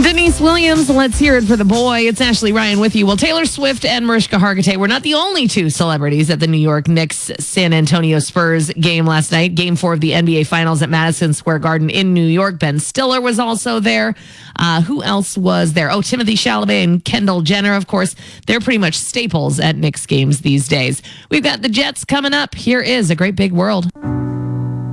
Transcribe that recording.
Denise Williams, let's hear it for the boy. It's Ashley Ryan with you. Well, Taylor Swift and Mariska Hargitay were not the only two celebrities at the New York Knicks San Antonio Spurs game last night. Game 4 of the NBA Finals at Madison Square Garden in New York. Ben Stiller was also there. Who else was there? Oh, Timothy Chalamet and Kendall Jenner, of course. They're pretty much staples at Knicks games these days. We've got the Jets coming up. Here is A Great Big World.